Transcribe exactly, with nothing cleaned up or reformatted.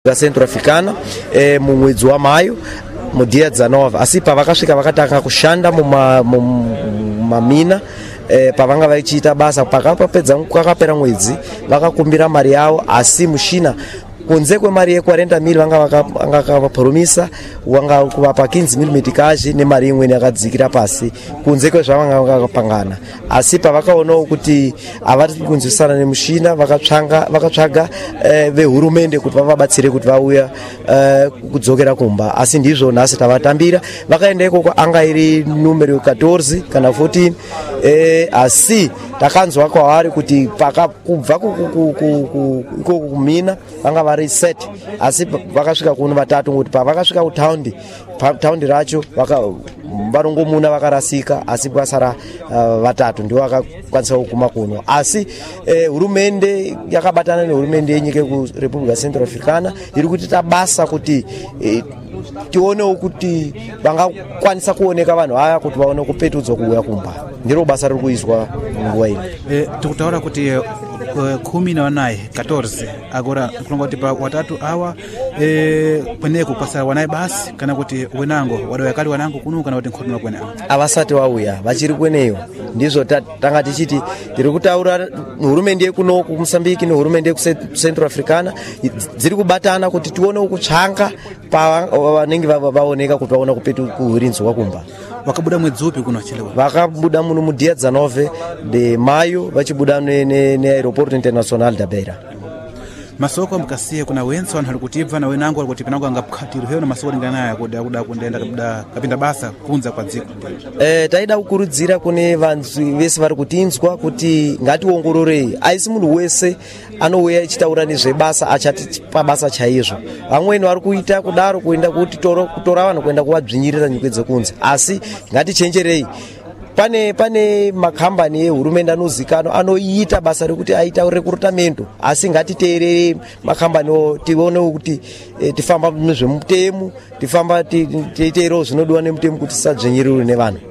Centro Africana e mu mwezi wa Maio mu dia dezenove asi pavakasvika vakatanga kushanda mumamina e, pavanga vaichiita basa pakapedza kwakapera mwedzi vakakumbira mari yavo asi mushina kunze kwemari ye40 mil vanga vakavapromisa wanga kuvapa quinze mil metikaji nemari imweni yakadzikira pasi kunze kwezvavanga vakapangana asi pavakaonawo kuti havari kunzwisana nemushina vakatsvanga vakatsvaga eh, vehurumende kuti vavabatsire kuti vauya eh, kudzokera kumba asi ndizvo nhasi tavatambira vakaenda ikoko anga iri numero catorze kana fourteen eh, asi takanzwa kwavari kuti pakubva ikoko kumina vanga vari set asi vakasvika kuno vatatu ngoti pavakasvika kutaundi taundi racho varongomuna vakarasika asi pasara uh, vatatu ndio vakakwanisa kuguma kuno asi eh, hurumende yakabatana nehurumende yenyika yeRepública Centro Africana iri kuita basa kuti eh, tionewo kuti vangakwanisa kuoneka vanhu vaya kuti vaone kupetudzwa kuuya kumba ndiro basa riri kuizwa nguva ino. Eh, tikutaura kuti uh, kumi na wanaye catorze agora kulonga kuti pa watatu awa eh, kweneko pasara wanaye basi kana kuti wenango wadawakali wanango kuno kana kuti nkhono kwene avasati vauya vachiri kweneyo ndizvo tanga tichiti tiri kutaura hurumende yekuno kuMozambique nehurumende yeCentro Africana dziri kubatana kuti tione kutsvanga pavanenge vaoneka kuti vaona kupetukurinzwa kumba. Vakabuda mwedzi upi kuno chilewa? Vakabuda muno mu dia dezenove de maio vachibuda neaeroporto international da Beira. Masoko mkasiye kuna wenso wanhu alikutibva na wenangu alikutipinangu angapukatiru heo na masoko lingana kuda kuda kundenda kuda kapinda basa kunza kwa dziko. Eh, taida kukurudzira kune vanhu vese vari kutinzwa kuti ngationgororei aisi munhu wese anouya achitaura nezvebasa achati pabasa chaizvo. Vamweni vari kuita kudaro kuenda kuti kutora vanhu kuenda kuvadzvinyirira nyika dzekunze asi ngatichenjerei. Pane pane makambani ehurumende anozikanwa anoita basa rekuti aita rekrutamento asi ngatiteerere makambani tionewo kuti e, tifamba nezvemutemo tifamba teiteerawo zvinodiwa nemutemo kuti tisadzvinyirirwe nevanhu.